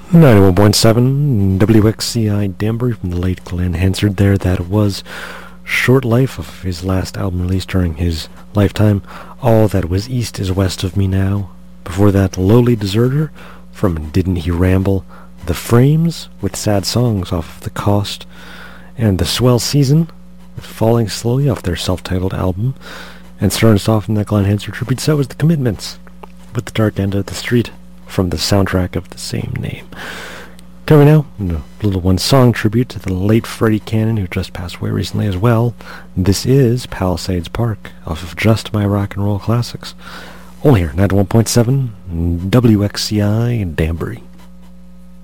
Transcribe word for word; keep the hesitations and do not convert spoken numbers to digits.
ninety-one point seven W X C I Danbury from the late Glenn Hansard there. That was Short Life of his last album released during his lifetime. All That Was East Is West of Me Now. Before that, Lowly Deserter from Didn't He Ramble. The Frames with Sad Songs off of The Cost. And The Swell Season with Falling Slowly off their self-titled album. And starting us off in that Glenn Hansard tribute set was The Commitments with The Dark End of the Street from the soundtrack of the same name. Coming now, a little one-song tribute to the late Freddie Cannon, who just passed away recently as well. This is Palisades Park, off of Just My Rock and Roll Classics. Only here, ninety-one point seven W X C I Danbury.